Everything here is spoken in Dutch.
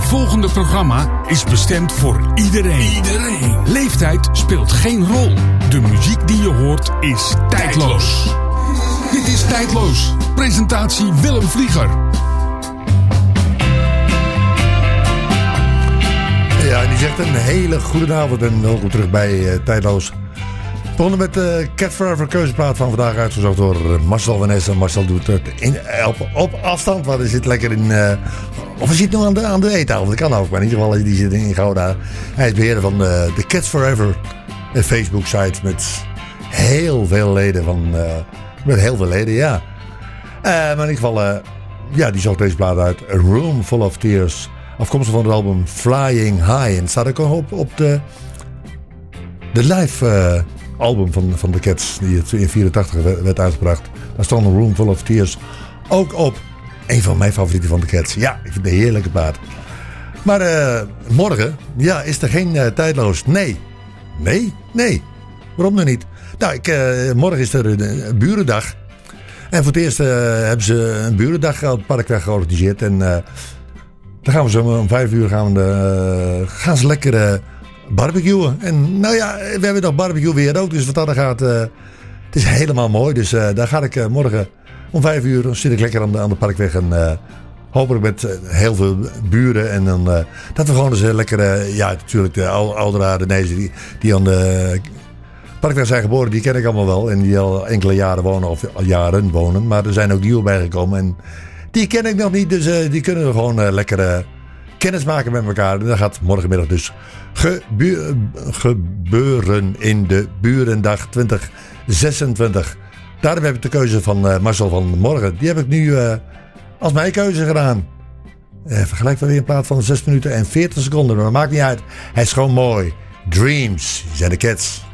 volgende programma is bestemd voor iedereen. Leeftijd speelt geen rol. De muziek die je hoort is tijdloos. Dit is Tijdloos. Presentatie Willem Vlieger. Ja, die zegt een hele goede avond en welkom terug bij Tijdloos. We begonnen met de Cat Forever keuzeplaat van vandaag, uitgezocht door Marcel van Essen. Marcel doet het op afstand, want hij zit lekker in... of hij zit nu aan de eettafel, dat kan ook. Maar in ieder geval, die zit in Gouda. Hij is beheerder van de Cats Forever Facebook-site met heel veel leden. Met heel veel leden, ja. Maar in ieder geval, die zocht deze plaat uit. A Room Full of Tears. Afkomstig van het album Flying High. En het staat ook op de live album van de Cats. Die in 1984 werd uitgebracht. Daar stond A Room Full of Tears ook op. Een van mijn favorieten van de Cats. Ja, ik vind het een heerlijke plaat. Maar morgen, is er geen Tijdloos. Nee. Waarom dan niet? Nou, morgen is er een burendag. En voor het eerst hebben ze een burendag op het Parkweg georganiseerd. En dan gaan we zo om 5 uur gaan ze lekker barbecuen. En nou ja, we hebben nog barbecue weer ook. Dus wat dat gaat, het is helemaal mooi. Dus daar ga ik morgen om 5 uur. Dan zit ik lekker aan de Parkweg. En hopelijk met heel veel buren. En dan dat we gewoon eens lekker... natuurlijk de oudere Ardenezen die aan de Parkweg zijn geboren. Die ken ik allemaal wel. En die al enkele jaren wonen. Of al jaren wonen. Maar er zijn ook nieuwe bijgekomen. En die ken ik nog niet. Dus die kunnen we gewoon lekker kennis maken met elkaar. En dat gaat morgenmiddag dus gebeuren in de Burendag 2026. Daarom heb ik de keuze van Marcel van morgen. Die heb ik nu als mijn keuze gedaan. Vergelijk dan weer in plaats van 6 minuten en 40 seconden. Maar dat maakt niet uit. Hij is gewoon mooi. Dreams. Die zijn de Cats.